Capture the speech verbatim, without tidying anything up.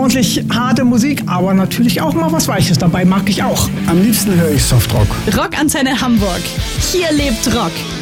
ordentlich harte Musik, aber natürlich auch mal was Weiches dabei, mag ich auch. Am liebsten höre ich Softrock. Rockantenne Hamburg. Hier lebt Rock.